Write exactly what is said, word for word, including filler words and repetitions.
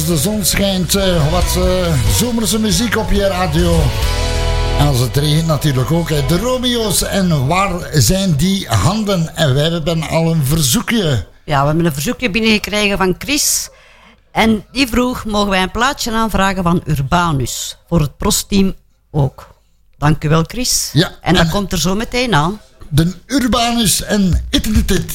als de zon schijnt, uh, wat uh, zomerse muziek op je radio. En als het regent natuurlijk ook. Hè. De Romeo's en waar zijn die handen? En wij hebben al een verzoekje. Ja, we hebben een verzoekje binnengekregen van Chris. En die vroeg, mogen wij een plaatje aanvragen van Urbanus? Voor het Prosteam ook. Dank u wel, Chris. Ja, en dat en komt er zo meteen aan. De Urbanus en It It It.